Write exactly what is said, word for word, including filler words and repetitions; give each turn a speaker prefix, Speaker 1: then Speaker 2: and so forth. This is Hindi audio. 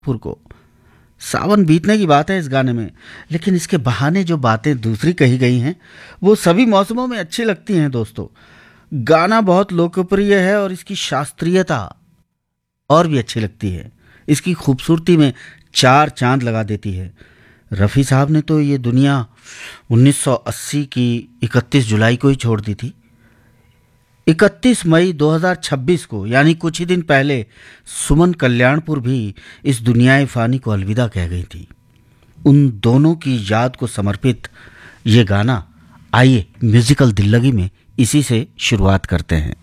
Speaker 1: पुर को। सावन बीतने की बात है इस गाने में, लेकिन इसके बहाने जो बातें दूसरी कही गई हैं वो सभी मौसमों में अच्छी लगती हैं दोस्तों। गाना बहुत लोकप्रिय है और इसकी शास्त्रीयता और भी अच्छी लगती है। इसकी खूबसूरती में चार चांद लगा देती है। रफ़ी साहब ने तो ये दुनिया उन्नीस सौ अस्सी की इकतीस जुलाई को ही छोड़ दी थी। इकतीस मई दो हज़ार छब्बीस को, यानी कुछ ही दिन पहले, सुमन कल्याणपुर भी इस दुनियाए फ़ानी को अलविदा कह गई थी। उन दोनों की याद को समर्पित ये गाना, आइए म्यूजिकल दिल्लगी में इसी से शुरुआत करते हैं।